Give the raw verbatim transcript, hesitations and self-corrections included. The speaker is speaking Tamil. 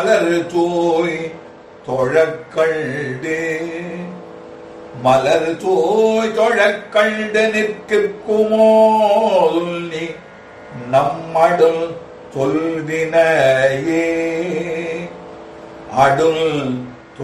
மலர் தூய் தொழக்கண்டு மலர் தூய் தொழக்கண்டு நிற்குமோதுல் நீ நம்மடுல் தொல்வினையே அடுல்